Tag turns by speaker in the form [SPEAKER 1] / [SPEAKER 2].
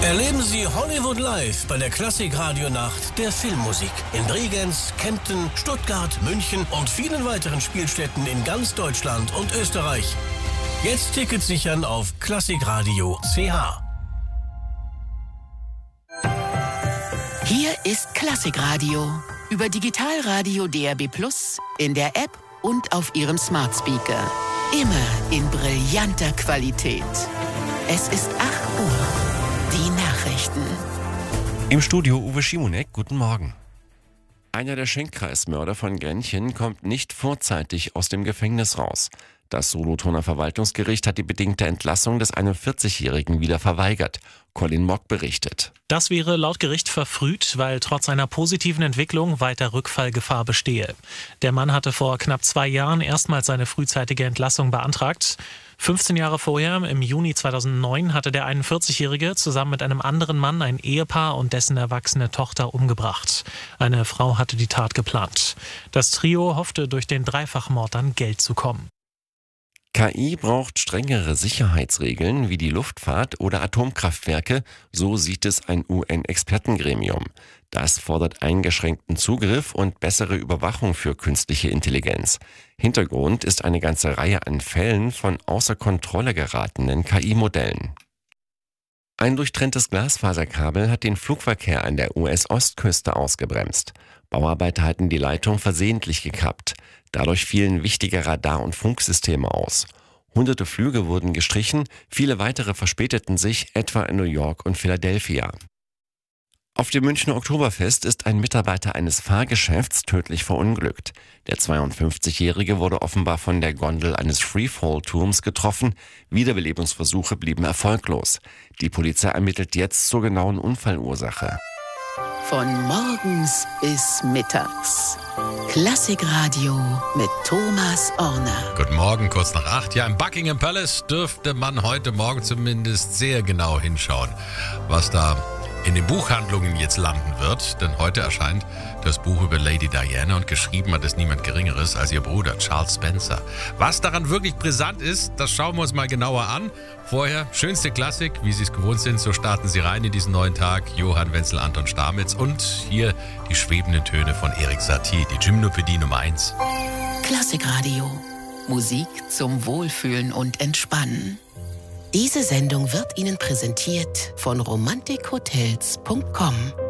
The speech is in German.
[SPEAKER 1] Erleben Sie Hollywood Live bei der Klassik-Radio-Nacht der Filmmusik in Bregenz, Kempten, Stuttgart, München und vielen weiteren Spielstätten in ganz Deutschland und Österreich. Jetzt Tickets sichern auf klassikradio.ch.
[SPEAKER 2] Hier ist Klassikradio über Digitalradio DAB+, in der App und auf Ihrem Smart Speaker. Immer in brillanter Qualität. Es ist 8 Uhr. Die Nachrichten.
[SPEAKER 3] Im Studio Uwe Schimonek, guten Morgen. Einer der Schenkkreismörder von Grenchen kommt nicht vorzeitig aus dem Gefängnis raus. Das Solothurner Verwaltungsgericht hat die bedingte Entlassung des 41-Jährigen wieder verweigert. Colin Mock berichtet.
[SPEAKER 4] Das wäre laut Gericht verfrüht, weil trotz einer positiven Entwicklung weiter Rückfallgefahr bestehe. Der Mann hatte vor knapp 2 Jahren erstmals seine frühzeitige Entlassung beantragt. 15 Jahre vorher, im Juni 2009, hatte der 41-Jährige zusammen mit einem anderen Mann ein Ehepaar und dessen erwachsene Tochter umgebracht. Eine Frau hatte die Tat geplant. Das Trio hoffte, durch den Dreifachmord an Geld zu kommen.
[SPEAKER 3] KI braucht strengere Sicherheitsregeln wie die Luftfahrt oder Atomkraftwerke, so sieht es ein UN-Expertengremium. Das fordert eingeschränkten Zugriff und bessere Überwachung für künstliche Intelligenz. Hintergrund ist eine ganze Reihe an Fällen von außer Kontrolle geratenen KI-Modellen. Ein durchtrenntes Glasfaserkabel hat den Flugverkehr an der US-Ostküste ausgebremst. Bauarbeiter hatten die Leitung versehentlich gekappt. Dadurch fielen wichtige Radar- und Funksysteme aus. Hunderte Flüge wurden gestrichen, viele weitere verspäteten sich, etwa in New York und Philadelphia. Auf dem Münchner Oktoberfest ist ein Mitarbeiter eines Fahrgeschäfts tödlich verunglückt. Der 52-Jährige wurde offenbar von der Gondel eines Freefall-Turms getroffen. Wiederbelebungsversuche blieben erfolglos. Die Polizei ermittelt jetzt zur genauen Unfallursache.
[SPEAKER 2] Von morgens bis mittags. Klassikradio mit Thomas Orner.
[SPEAKER 5] Guten Morgen, kurz nach 8. Ja, im Buckingham Palace dürfte man heute Morgen zumindest sehr genau hinschauen, was da in den Buchhandlungen jetzt landen wird. Denn heute erscheint das Buch über Lady Diana und geschrieben hat es niemand Geringeres als ihr Bruder Charles Spencer. Was daran wirklich brisant ist, das schauen wir uns mal genauer an. Vorher schönste Klassik, wie Sie es gewohnt sind, so starten Sie rein in diesen neuen Tag. Johann Wenzel, Anton Stamitz und hier die schwebenden Töne von Erik Satie, die Gymnopädie Nummer 1.
[SPEAKER 2] Klassikradio. Musik zum Wohlfühlen und Entspannen. Diese Sendung wird Ihnen präsentiert von romantikhotels.com.